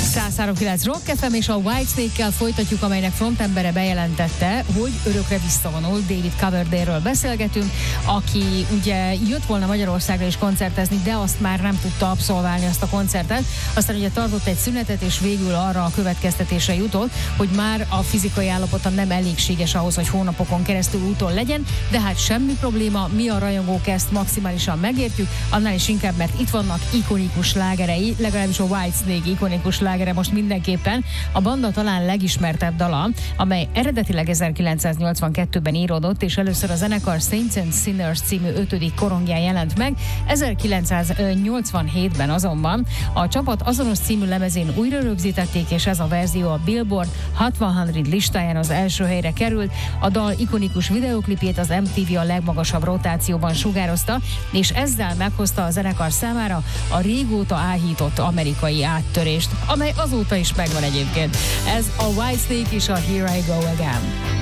103.9 Rock FM és a Whitesnake-kel folytatjuk, amelynek frontembere bejelentette, hogy örökre visszavonul. David Coverdale-ről beszélgetünk, aki ugye jött volna Magyarországra is koncertezni, de azt már nem tudta abszolválni azt a koncertet. Aztán ugye tartott egy szünetet, és végül arra a következtetésre jutott, hogy már a fizikai állapota nem elégséges ahhoz, hogy hónapokon keresztül úton legyen, de hát semmi probléma, mi a rajongók ezt maximálisan megértjük, annál is inkább, mert itt vannak ikonikus slágerei, legalábbis a Whitesnake ikonikus slágere most mindenképpen. A banda talán legismertebb dala, amely eredetileg 1982-ben íródott, és először a zenekar Saints and Sinners című 5. korongján jelent meg. 1987-ben azonban a csapat azonos című lemezén újra rögzítették, és ez a verzió a Billboard Hot 100 listáján az első helyre került. A dal ikonikus videóklipjét az MTV a legmagasabb rotációban sugározta, és ezzel meghozta a zenekar számára a régóta áhított amerikai áttörést, amely azóta is megvan egyébként. Ez a Whitesnake és a Here I Go Again.